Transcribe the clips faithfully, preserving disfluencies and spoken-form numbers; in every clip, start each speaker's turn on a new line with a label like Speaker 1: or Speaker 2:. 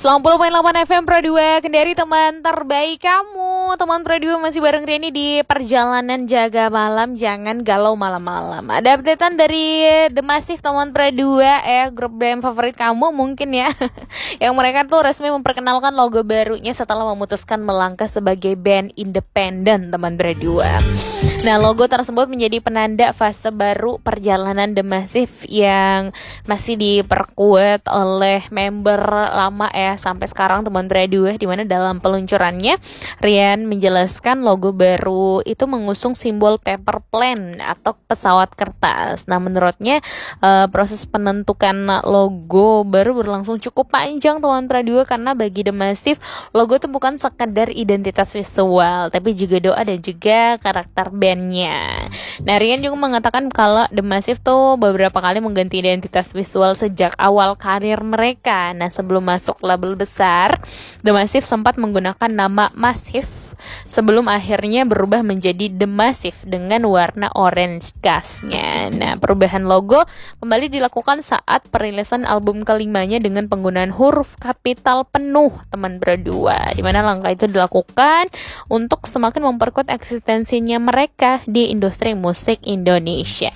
Speaker 1: sembilan puluh koma delapan F M Pro dua Kendari, teman terbaik kamu. Teman Pro dua masih bareng Riani di perjalanan jaga malam. Jangan galau malam-malam. Ada updatean dari The Massive, teman Pro dua ya, grup band favorit kamu mungkin ya. Yang mereka tuh resmi memperkenalkan logo barunya setelah memutuskan melangkah sebagai band independen, teman Pro dua. Nah, logo tersebut menjadi penanda fase baru perjalanan The Massive yang masih diperkuat oleh member lama ya sampai sekarang, teman Bradua, di mana dalam peluncurannya Rian menjelaskan logo baru itu mengusung simbol paper plane atau pesawat kertas. Nah, menurutnya uh, proses penentukan logo baru berlangsung cukup panjang, teman Bradua, karena bagi The Massive logo itu bukan sekedar identitas visual tapi juga doa dan juga karakter bandnya. Nah, Rian juga mengatakan kalau The Massive tuh beberapa kali mengganti identitas visual sejak awal karir mereka. Nah, sebelum masuk label besar, The Massive sempat menggunakan nama Massive sebelum akhirnya berubah menjadi The Massive dengan warna orange gasnya. Nah, perubahan logo kembali dilakukan saat perilisan album kelimanya dengan penggunaan huruf kapital penuh, teman berdua, di mana langkah itu dilakukan untuk semakin memperkuat eksistensinya mereka di industri musik Indonesia.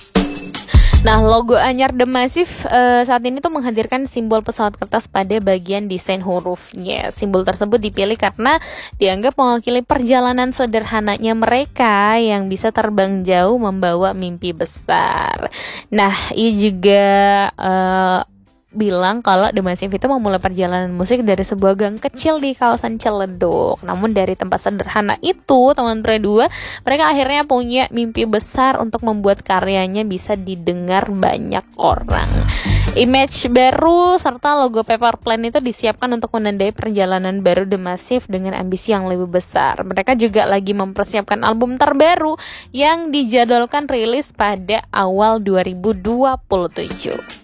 Speaker 1: Nah, logo anyar The Massive uh, saat ini tuh menghadirkan simbol pesawat kertas pada bagian desain hurufnya. Simbol tersebut dipilih karena dianggap mewakili perjalanan sederhananya mereka yang bisa terbang jauh membawa mimpi besar. Nah, ia juga uh, bilang kalau The Massive itu memulai perjalanan musik dari sebuah gang kecil di kawasan Ciledug. Namun dari tempat sederhana itu, teman Berdua, mereka akhirnya punya mimpi besar untuk membuat karyanya bisa didengar banyak orang. Image baru serta logo paper plane itu disiapkan untuk menandai perjalanan baru The Massive dengan ambisi yang lebih besar. Mereka juga lagi mempersiapkan album terbaru yang dijadwalkan rilis pada awal dua ribu dua puluh tujuh.